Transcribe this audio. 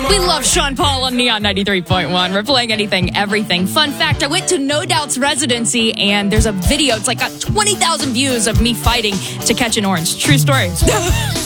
We love Sean Paul on Neon 93.1. We're playing anything, everything. Fun fact, I went to No Doubt's residency, and there's a video. It's like got 20,000 views of me fighting to catch an orange. True story.